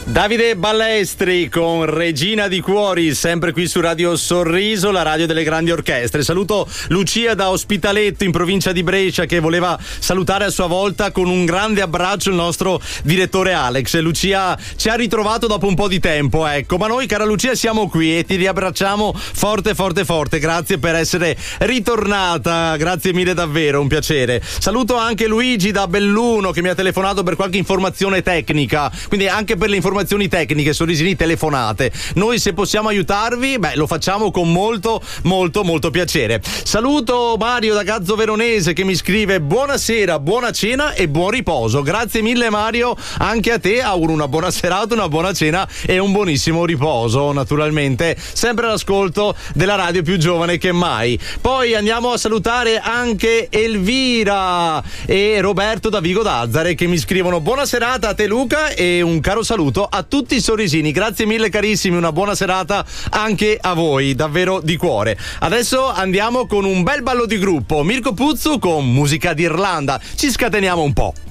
Davide Ballestri con Regina di Cuori, sempre qui su Radio Sorriso, la radio delle grandi orchestre. Saluto Lucia da Ospitaletto in provincia di Brescia, che voleva salutare a sua volta con un grande abbraccio il nostro direttore Alex. Lucia ci ha ritrovato dopo un po' di tempo, ecco, ma noi, cara Lucia, siamo qui e ti riabbracciamo forte forte forte. Grazie per essere ritornata, grazie mille davvero, un piacere. Saluto anche Luigi da Belluno, che mi ha telefonato per qualche informazione tecnica, quindi anche per le informazioni tecniche, Sorrisini, telefonate. Noi, se possiamo aiutarvi, lo facciamo con molto molto molto piacere. Saluto Mario da Gazzo Veronese, che mi scrive: buonasera, buona cena e buon riposo. Grazie mille Mario, anche a te auguro una buona serata, una buona cena e un buonissimo riposo, naturalmente sempre all'ascolto della radio più giovane che mai. Poi andiamo a salutare anche Elvira e Roberto da Vigo d'Azzare, che mi scrivono: buona serata a te Luca e un caro saluto a tutti i sorrisini. Grazie mille carissimi, una buona serata anche a voi, davvero di cuore. Adesso andiamo con un bel ballo di gruppo, Mirko Puzzu con Musica d'Irlanda. Ci scateniamo un po'.